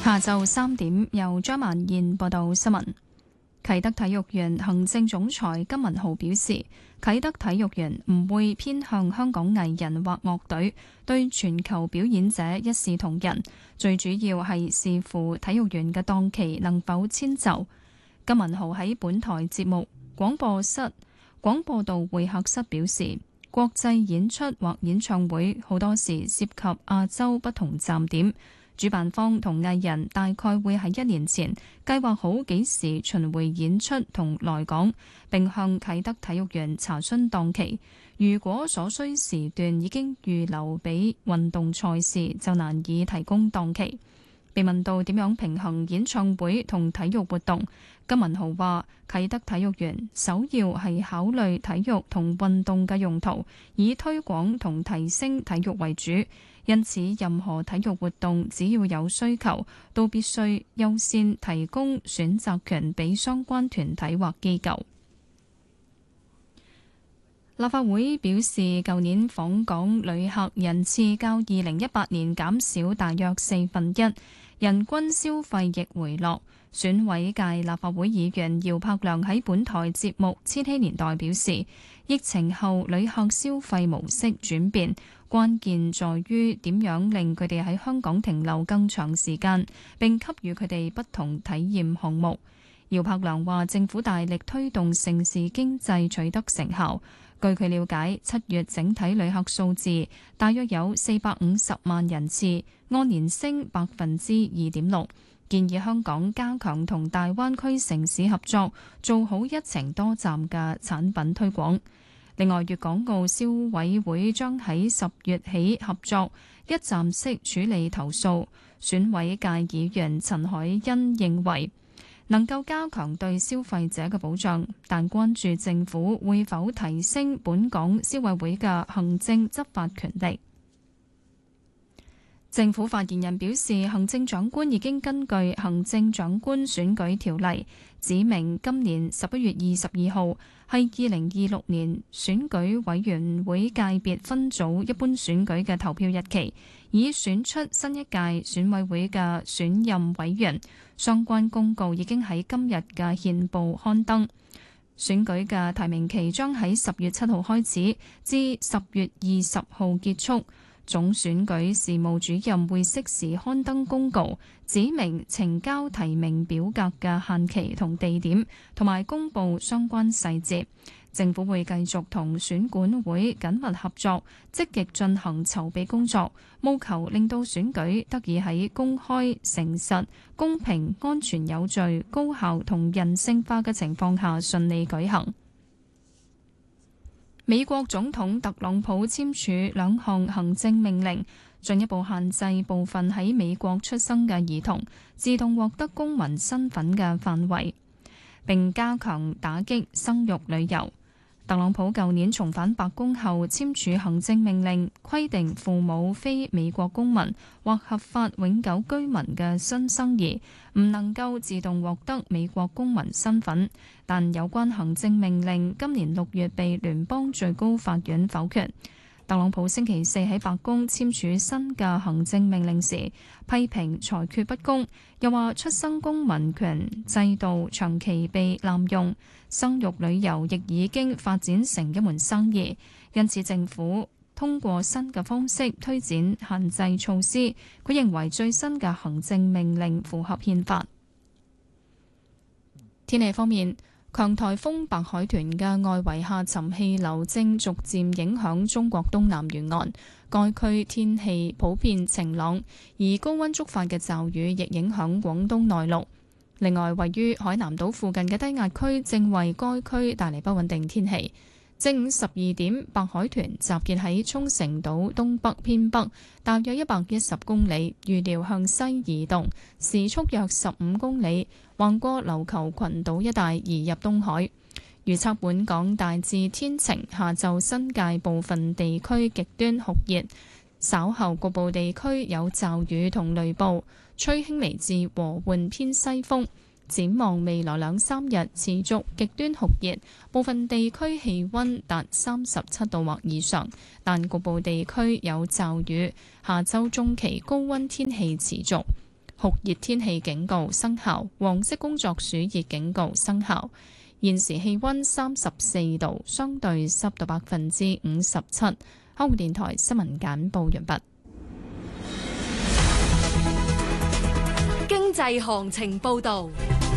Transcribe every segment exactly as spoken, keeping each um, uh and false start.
下晝三點，由張曼燕報道新聞。啟德體育園行政總裁金文豪表示，啟德體育園唔會偏向香港藝人或樂隊，對全球表演者一視同仁，最主要係視乎體育園嘅檔期能否遷就。金文豪喺本台節目廣播室廣播道會客室表示，國際演出或演唱會好多時涉及亞洲不同站點。主辦方同藝人大概會喺一年前計劃好幾時巡迴演出同來港，並向啟德體育園查詢檔期。如果所需時段已經預留俾運動賽事，就難以提供檔期。被問到點樣平衡演唱會同體育活動，金文豪話：啟德體育園首要係考慮體育同運動嘅用途，以推廣同提升體育為主。因此，任何體育活動只要有需求，都必須優先提供選擇權俾相關團體或機構。立法會表示，舊年訪港旅客人次較二零一八年減少大約四分一，人均消費亦回落。選委界立法會議員姚柏良喺本台節目《千禧年代》表示，疫情後旅客消費模式轉變，關鍵在於點樣令佢哋喺香港停留更長時間，並給予佢哋不同體驗項目。姚柏良話，政府大力推動城市經濟取得成效。據佢了解，七月整體旅客數字大約有四百五十萬人次，按年升百分之二點六。建議香港加強同大灣區城市合作，做好一程多站嘅產品推廣。另外，粵港澳消委會將喺十月起合作一站式處理投訴。選委界議員陳凱欣認為能夠加強對消費者嘅保障，但關注政府會否提升本港消委會嘅行政執法權力。政府發言人表示，行政長官已經根據《行政長官選舉條例》指明今年十一月二十二號係二零二六年選舉委員會界別分組一般選舉嘅投票日期，以選出新一屆選委會嘅選任委員。相關公告已經喺今日嘅憲報刊登。選舉嘅提名期將喺十月七號開始，至十月二十號結束。總選舉事務主任會適時刊登公告，指明呈交提名表格嘅限期同地點，同埋公佈相關細節。政府會繼續同選管會緊密合作，積極進行籌備工作，務求令到選舉得以喺公開、誠實、公平、安全有序、高效同人性化嘅情況下順利舉行。美國總統特朗普簽署兩項行政命令，進一步限制部分喺美國出生嘅兒童自動獲得公民身份嘅範圍，並加強打擊生育旅遊。特朗普舊年重返白宮後簽署行政命令，規定父母非美國公民或合法永久居民嘅新生兒唔能夠自動獲得美國公民身份。但有關行政命令今年六月被聯邦最高法院否決。特朗普星期四喺白宮簽署新嘅行政命令時，批評裁決不公，又話出生公民權制度長期被濫用，生育旅遊亦已經發展成一門生意，因此政府通過新嘅方式推展限制措施。佢認為最新嘅行政命令符合憲法。天氣方面，強颱風白海豚嘅外圍下沉氣流正逐漸影響中國東南沿岸，該區天氣普遍晴朗，而高溫觸發嘅驟雨亦影響廣東內陸。另外，位於海南島附近嘅低壓區正為該區帶嚟不穩定天氣。正午十二點，白海豚集結喺沖繩島東北偏北，大約一百一十公里，預料向西移動，時速約十五公里，橫過琉球群島一帶移入東海。預測本港大致天晴，下晝新界部分地區極端酷熱，稍後局部地區有驟雨同雷暴，吹輕微至和緩偏西風。展望未來兩三日持續極端酷熱，部分地區氣溫達三十七度或以上，但局部地區有驟雨。下周中期高溫天氣持續。 酷熱天氣警告生效，黃色工作暑熱警告生效。現時氣溫三十四度，相對濕度百分之五十七。香港電台新聞簡報完畢。 經濟行情報道。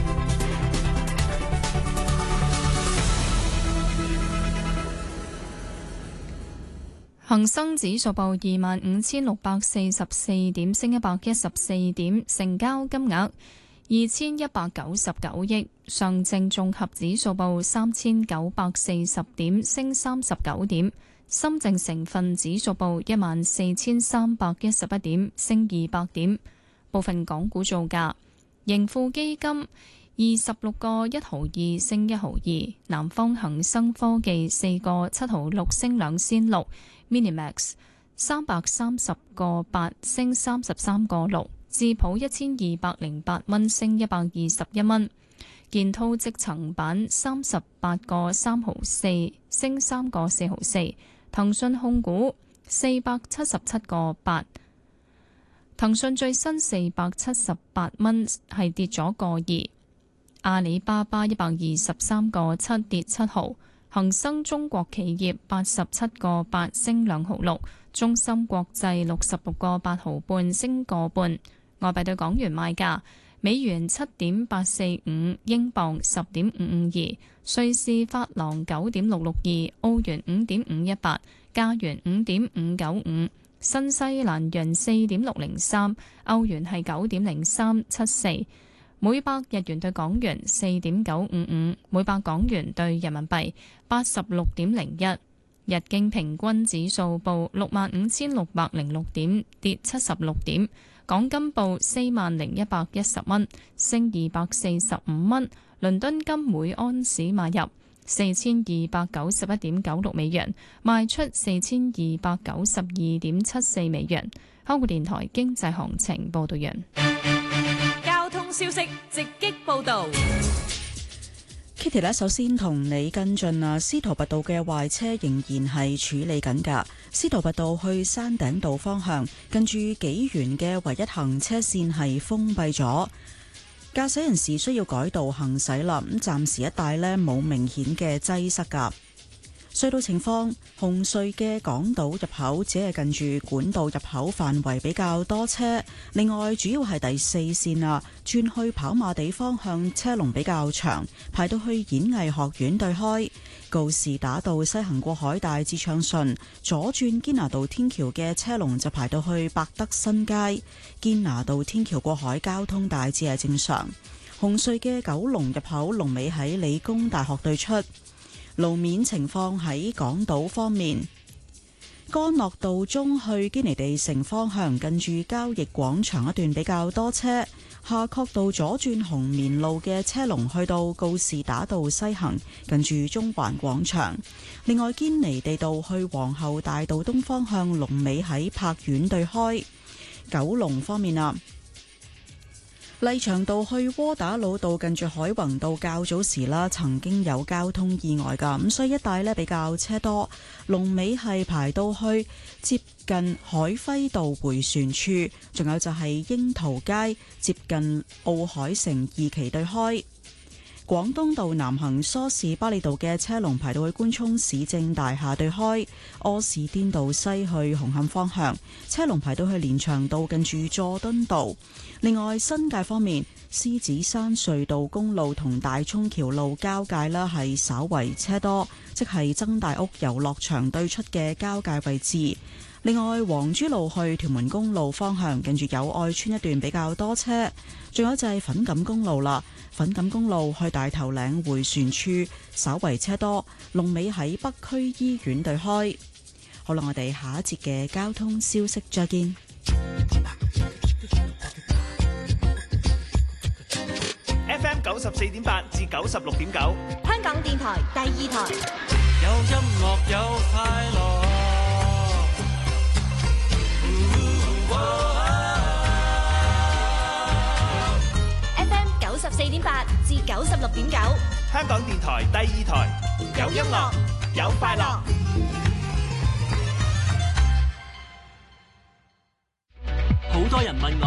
恒生指數報二萬五千六百四十四點，升一百一十四點，成交金額二千一百九十九億。上證綜合指數報三千九百四十點，升三十九點。深證成分指數報一萬四千三百一十一點，升二百點。部分港股造價：盈富基金二十六個一毫二升一毫二，南方恒生科技四個七毫六升兩仙六。Minimax 三百三十個八升三十三個六，智普一千二百零八蚊升一百二十一蚊，建滔積層板三十八個三毫四升三個四毫四，騰訊控股四百七十七個八，騰訊最新四百七十八蚊係跌咗個二，阿里巴巴一百二十三個七跌七毫。恒生中國企業八十七個八升兩毫六，中芯國際六十六個八毫半升個半。外幣對港元賣價：美元七點八四五，英鎊十點五五二，瑞士法郎九點六六二，澳元五點五一八，加元五點五九五，新西蘭元四點六零三，歐元係九點零三七四。每百日元對港元四點九五五，每百港元對人民幣八十六點零一。日經平均指數報六萬五千六百零六點，跌七十六點。港金報四萬零一百一十蚊，升二百四十五蚊。倫敦金每安士買入四千二百九十一點九六美元，賣出四千二百九十二點七四美元。香港電台經濟行情報道完。 消息直擊報道 ，Kitty 呢，首先同你跟進啊，司徒拔道嘅壞車仍然係處理緊㗎。司徒拔道去山頂道方向，近住紀元嘅唯一行車線係封閉咗，駕駛人士需要改道行駛啦。咁暫時一帶呢冇明顯嘅擠塞㗎。隧道情況，紅隧嘅港島入口只係近住管道入口範圍比較多車，另外主要係第四線啊，轉去跑馬地方向車龍比較長，排到去演藝學院對開。告士打道西行過海大致暢順，左轉堅拿道天橋嘅車龍就排到去百德新街。堅拿道天橋過海交通大致係正常。紅隧嘅九龍入口龍尾喺理工大學對出。路面情況喺港島方面，干諾道中去堅尼地城方向，近住交易廣場一段比較多車。夏慤道左轉紅棉路嘅車龍去到告士打道西行，近住中環廣場。另外，堅尼地道去皇后大道東方向，龍尾喺柏苑對開。九龍方面啊，麗翔道去窩打老道近住海泓道較早時啦，曾經有交通意外㗎，咁所以一帶呢比較車多，龍尾係排到去接近海輝道迴旋處，仲有就係櫻桃街接近奧海城二期對開。廣東道南行梳士巴利道嘅車龍排到去官涌市政大廈對開，柯士甸道西去紅磡方向車龍排到去連翔道近住佐敦道。另外新界方面，獅子山隧道公路同大涌橋路交界啦，係稍為車多，即係曾大屋遊樂場對出嘅交界位置。另外，黃珠路去屯門公路方向，近住友愛村一段比較多車。仲有就係粉錦公路啦，粉錦公路去大頭嶺迴旋處稍為車多，龍尾喺北區醫院對開。好啦，我哋下一節嘅交通消息再見。 F M 九十四點八至九十六點九， 香港電台第二台。 有音樂有快樂。 F M 九十四點八至九十六點九， 香港電台第二台，有音樂有快樂。 好多人問我